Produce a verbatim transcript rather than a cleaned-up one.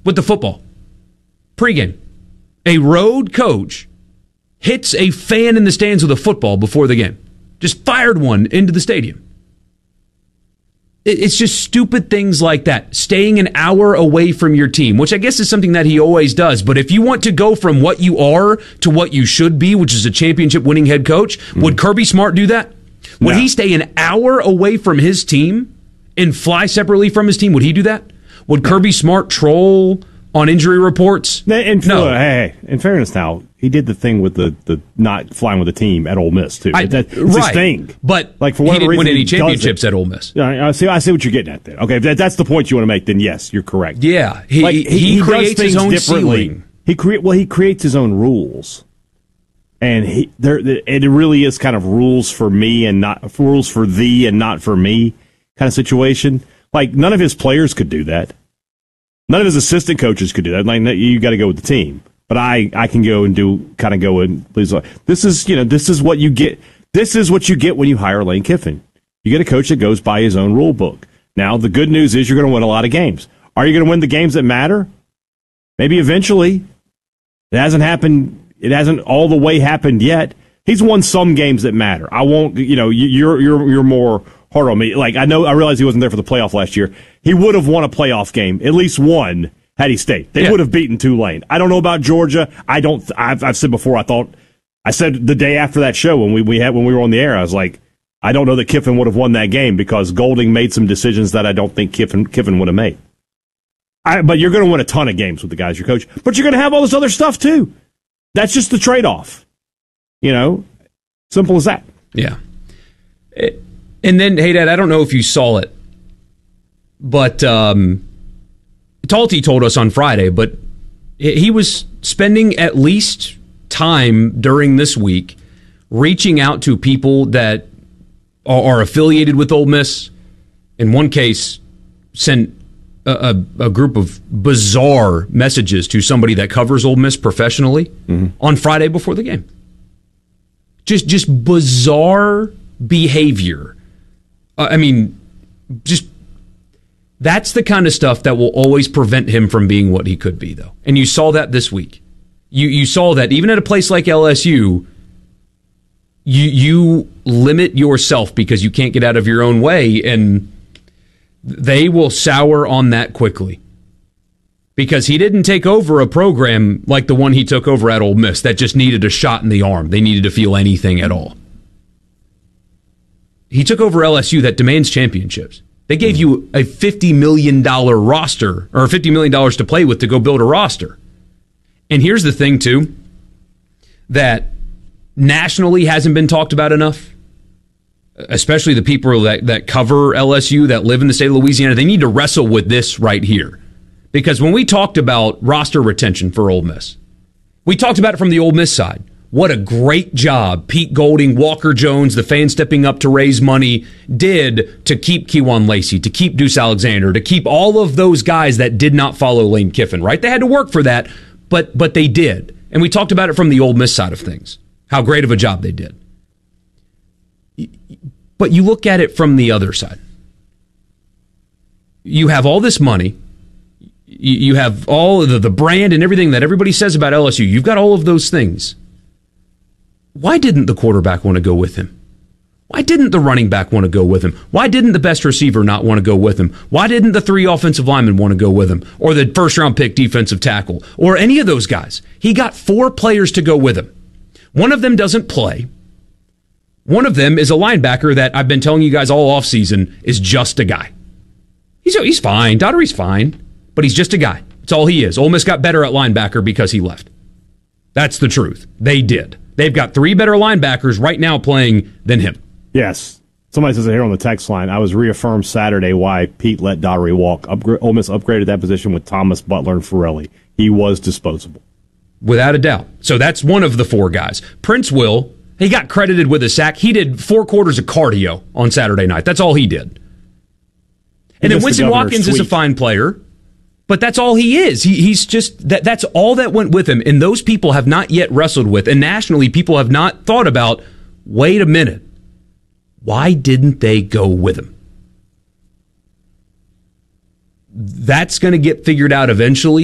with the football. Pre-game. A road coach hits a fan in the stands with a football before the game. Just fired one into the stadium. It's just stupid things like that. Staying an hour away from your team, which I guess is something that he always does. But if you want to go from what you are to what you should be, which is a championship-winning head coach, mm. would Kirby Smart do that? Would no. he stay an hour away from his team and fly separately from his team? Would he do that? Would no. Kirby Smart troll on injury reports? And, no. Hey, in fairness now, he did the thing with the, the not flying with the team at Ole Miss, too. I, that, it's right. his thing. But like, for he whatever didn't reason, win any he championships at Ole Miss. I see, I see what you're getting at there. Okay, if that, that's the point you want to make, then yes, you're correct. Yeah, he, like, he, he, he creates does his own differently. ceiling. He crea- Well, he creates his own rules. And he, there, it really is kind of rules for me and not rules for thee and not for me kind of situation. Like, none of his players could do that. None of his assistant coaches could do that. Like, you got to go with the team. But I, I can go and do kind of go and please. This is you know this is what you get. This is what you get when you hire Lane Kiffin. You get a coach that goes by his own rule book. Now the good news is you're going to win a lot of games. Are you going to win the games that matter? Maybe eventually. It hasn't happened. It hasn't all the way happened yet. He's won some games that matter. I won't. You know you're you're you're more hard on me. Like I know I realize he wasn't there for the playoff last year. He would have won a playoff game, at least one. Had he stayed, they yeah. would have beaten Tulane. I don't know about Georgia. I don't. I've, I've said before. I thought I said the day after that show when we, we had when we were on the air. I was like, I don't know that Kiffin would have won that game because Golding made some decisions that I don't think Kiffin Kiffin would have made. I, but you're going to win a ton of games with the guys you coach. But you're going to have all this other stuff too. That's just the trade off. You know, simple as that. Yeah. It, and then, hey, Dad, I don't know if you saw it, but. Um, Talty told us on Friday, but he was spending at least time during this week reaching out to people that are affiliated with Ole Miss. In one case, sent a, a, a group of bizarre messages to somebody that covers Ole Miss professionally mm-hmm. on Friday before the game. Just, just bizarre behavior. Uh, I mean, just. That's the kind of stuff that will always prevent him from being what he could be, though. And you saw that this week. You you saw that even at a place like L S U, you you limit yourself because you can't get out of your own way, and they will sour on that quickly. Because he didn't take over a program like the one he took over at Ole Miss that just needed a shot in the arm. They needed to feel anything at all. He took over L S U that demands championships. They gave you a fifty million dollars roster, or fifty million dollars to play with to go build a roster. And here's the thing, too, that nationally hasn't been talked about enough, especially the people that, that cover L S U, that live in the state of Louisiana. They need to wrestle with this right here. Because when we talked about roster retention for Ole Miss, we talked about it from the Ole Miss side. What a great job Pete Golding, Walker Jones, the fans stepping up to raise money did to keep Kejuan Lacey, to keep Deuce Alexander, to keep all of those guys that did not follow Lane Kiffin, right? They had to work for that, but but they did. And we talked about it from the Ole Miss side of things, how great of a job they did. But you look at it from the other side. You have all this money. You have all of the, the brand and everything that everybody says about L S U. You've got all of those things. Why didn't the quarterback want to go with him? Why didn't the running back want to go with him? Why didn't the best receiver not want to go with him? Why didn't the three offensive linemen want to go with him? Or the first-round pick defensive tackle? Or any of those guys? He got four players to go with him. One of them doesn't play. One of them is a linebacker that I've been telling you guys all offseason is just a guy. He's, he's fine. Daughtery's fine. But he's just a guy. That's all he is. Ole Miss got better at linebacker because he left. That's the truth. They did. They've got three better linebackers right now playing than him. Yes. Somebody says it here on the text line. I was reaffirmed Saturday why Pete let Daughtery walk. Upgra- Ole Miss upgraded that position with Thomas, Butler, and Forelli. He was disposable. Without a doubt. So that's one of the four guys. Prince Will, he got credited with a sack. He did four quarters of cardio on Saturday night. That's all he did. And then Winston Watkins is a fine player. But that's all he is. He, he's just, that. that's all that went with him. And those people have not yet wrestled with. And nationally, people have not thought about, wait a minute, why didn't they go with him? That's going to get figured out eventually.